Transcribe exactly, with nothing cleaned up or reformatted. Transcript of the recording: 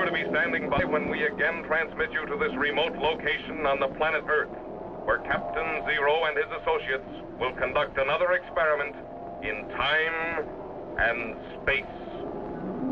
to be standing by when we again transmit you to this remote location on the planet Earth, where Captain Zero and his associates will conduct another experiment in time and space.